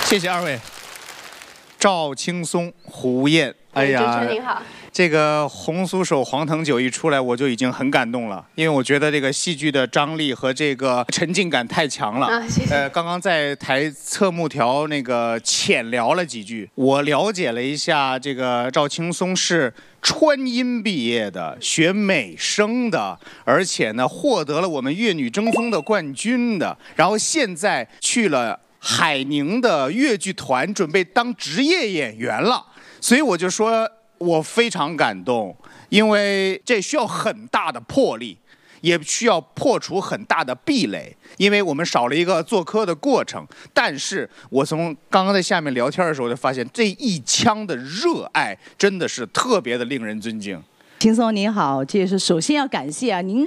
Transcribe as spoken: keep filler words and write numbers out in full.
谢谢二位。赵青松、胡燕，哎呀， 主持人您好。 这个红酥手黄藤酒一出来，我就已经很感动了，因为我觉得这个戏剧的张力和这个沉浸感太强了。 啊，谢谢。 呃，刚刚在台侧幕条那个浅聊了几句，我了解了一下，这个赵青松是川音毕业的，学美声的，而且呢获得了我们粤女争锋的冠军的，然后现在去了海宁的粤剧团，准备当职业演员了。所以我就说。我非常感动，因为这需要很大的魄力，也需要破除很大的壁垒，因为我们少了一个做科的过程。但是我从刚刚在下面聊天的时候就发现，这一腔的热爱真的是特别的令人尊敬。 青松您好，这是首先要感谢啊，您。